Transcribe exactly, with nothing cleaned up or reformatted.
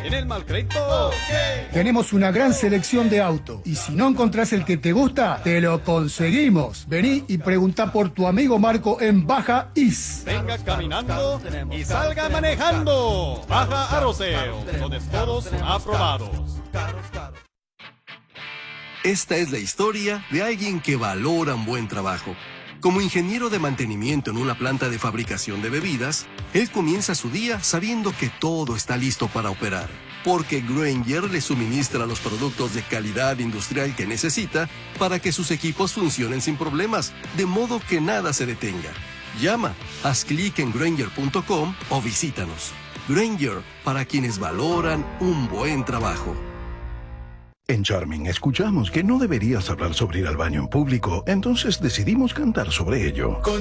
en el Malcreito. Okay. Tenemos una gran selección de autos. Y si no encontrás el que te gusta, te lo conseguimos. Vení y preguntá por tu amigo Marco en Baja Is. Venga caminando y salga manejando. Baja Aroceo, con todos aprobados. Esta es la historia de alguien que valora un buen trabajo. Como ingeniero de mantenimiento en una planta de fabricación de bebidas, él comienza su día sabiendo que todo está listo para operar, porque Grainger le suministra los productos de calidad industrial que necesita para que sus equipos funcionen sin problemas, de modo que nada se detenga. Llama, haz clic en Grainger punto com o visítanos. Grainger, para quienes valoran un buen trabajo. En Charming escuchamos que no deberías hablar sobre ir al baño en público, entonces decidimos cantar sobre ello.